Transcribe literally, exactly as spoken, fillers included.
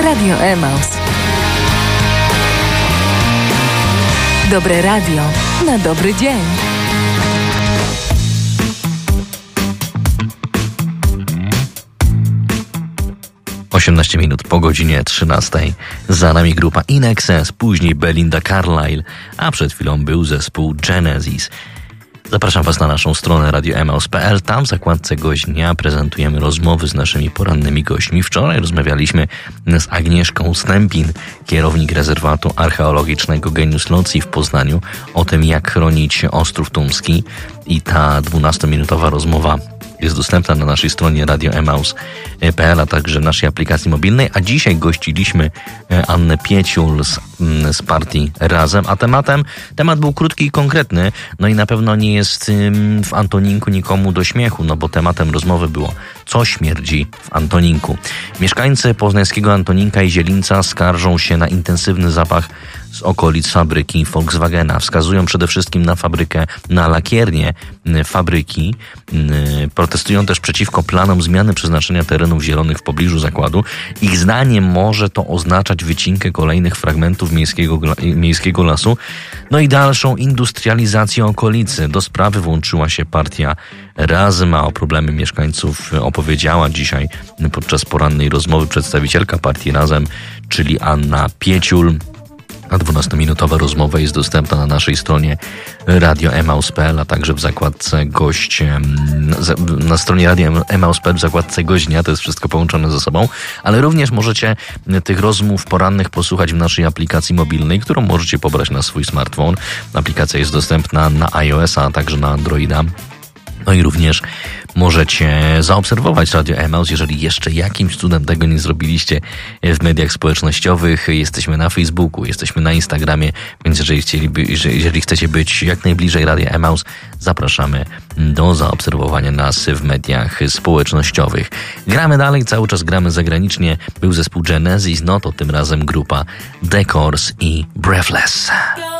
Radio Emaus. Dobre radio na dobry dzień. osiemnaście minut po godzinie trzynastej. Za nami grupa In Excess, później Belinda Carlisle, a przed chwilą był zespół Genesis. Zapraszam Was na naszą stronę radio emaus kropka p l. Tam w zakładce Gość Dnia prezentujemy rozmowy z naszymi porannymi gośćmi. Wczoraj rozmawialiśmy z Agnieszką Stępin, kierownik rezerwatu archeologicznego Genius Loci w Poznaniu, o tym, jak chronić Ostrów Tumski, i ta dwunastominutowa rozmowa jest dostępna na naszej stronie radio emaus kropka p l, a także w naszej aplikacji mobilnej. A dzisiaj gościliśmy Annę Pieciul z, z partii Razem, a tematem, temat był krótki i konkretny, no i na pewno nie jest w Antoninku nikomu do śmiechu, no bo tematem rozmowy było, co śmierdzi w Antoninku. Mieszkańcy poznańskiego Antoninka i Zielińca skarżą się na intensywny zapach z okolic fabryki Volkswagena. Wskazują przede wszystkim na fabrykę, na lakiernię fabryki. Protestują też przeciwko planom zmiany przeznaczenia terenów zielonych w pobliżu zakładu. Ich zdaniem może to oznaczać wycinkę kolejnych fragmentów miejskiego, miejskiego lasu, no i dalszą industrializację okolicy. Do sprawy włączyła się partia Razem, a o problemy mieszkańców opowiedziała dzisiaj podczas porannej rozmowy przedstawicielka partii Razem, czyli Anna Pieciul. A dwunastominutowa rozmowa jest dostępna na naszej stronie radio emaus kropka p l, a także w zakładce Gość, na stronie radio emaus kropka p l w zakładce Gość Dnia. To jest wszystko połączone ze sobą, ale również możecie tych rozmów porannych posłuchać w naszej aplikacji mobilnej, którą możecie pobrać na swój smartfon. Aplikacja jest dostępna na iOS-a, a także na Androida. No i również możecie zaobserwować Radio Emaus, jeżeli jeszcze jakimś cudem tego nie zrobiliście, w mediach społecznościowych. Jesteśmy na Facebooku, jesteśmy na Instagramie, więc jeżeli, chcieliby, jeżeli chcecie być jak najbliżej Radia Emaus, zapraszamy do zaobserwowania nas w mediach społecznościowych. Gramy dalej, cały czas gramy zagranicznie. Był zespół Genesis, no to tym razem grupa The Corrs i Breathless.